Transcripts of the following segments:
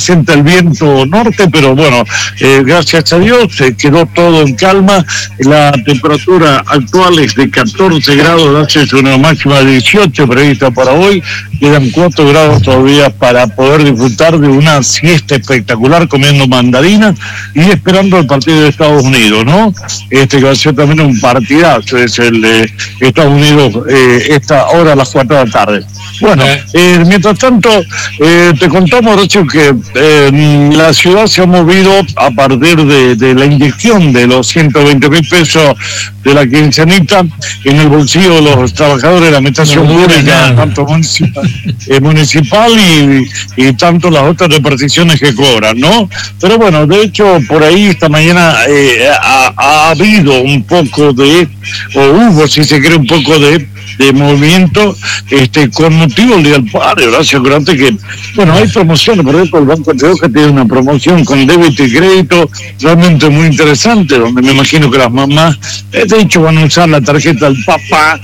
presenta el viento norte, pero bueno, gracias a Dios quedó todo en calma. La temperatura actual es de 14 grados, hace una máxima de 18 prevista para hoy. Quedan 4 grados todavía para poder disfrutar de una siesta espectacular comiendo mandarinas y esperando el partido de Estados Unidos, ¿no? Que va a ser también un partidazo, es el de Estados Unidos, esta hora a las 4 de la tarde. Bueno, mientras tanto, te contamos, Horacio, que la ciudad se ha movido a partir de la inyección de los 120.000 pesos de la quincenita en el bolsillo de los trabajadores de la administración pública, tanto municipal y tanto las otras reparticiones que cobran, ¿no? Pero bueno, de hecho, por ahí esta mañana ha habido un poco hubo, si se quiere, un poco de movimiento con motivo del Día del Padre, Horacio. Acuérdate que, bueno, hay promociones, por ejemplo, el Banco de Hoja tiene una promoción con débito y crédito realmente muy interesante, donde me imagino que las mamás, de hecho, van a usar la tarjeta del papá,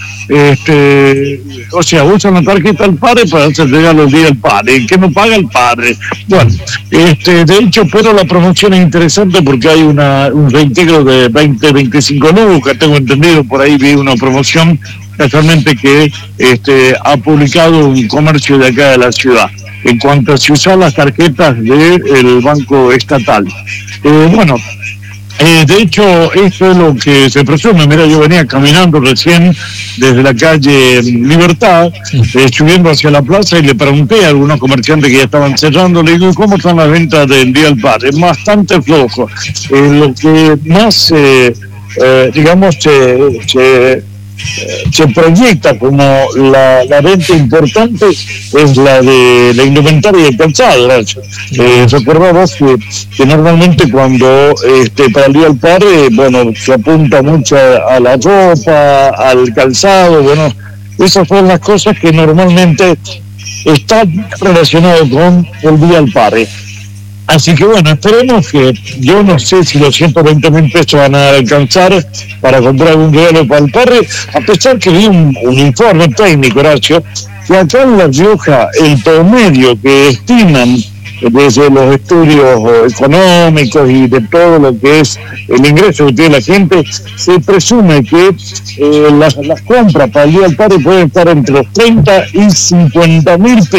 o sea, usan la tarjeta del padre para hacer regalo el Día del Padre, que no paga el padre. Bueno, de hecho, pero la promoción es interesante porque hay un reintegro de 25 lucas, tengo entendido, por ahí vi una promoción casualmente que ha publicado un comercio de acá de la ciudad en cuanto a si usar las tarjetas del Banco Estatal. Bueno, de hecho, esto es lo que se presume. Mira, yo venía caminando recién desde la calle Libertad, subiendo hacia la plaza, y le pregunté a algunos comerciantes que ya estaban cerrando, le digo, ¿cómo están las ventas del Día del Padre? Es bastante flojo. Lo que más, digamos, se proyecta como la venta importante es la de la indumentaria y el calzado. Recordabas que normalmente cuando para el Día del Padre, bueno, se apunta mucho a la ropa, al calzado, bueno, esas son las cosas que normalmente están relacionadas con el Día del Padre. Así que bueno, esperemos que, yo no sé si los 120.000 pesos van a alcanzar para comprar un regalo para el padre, a pesar que vi un informe técnico, Horacio, que acá en La Rioja el promedio que estiman desde los estudios económicos y de todo lo que es el ingreso que tiene la gente, se presume que las compras para el Día del Padre pueden estar entre los 30 y 50.000 pesos.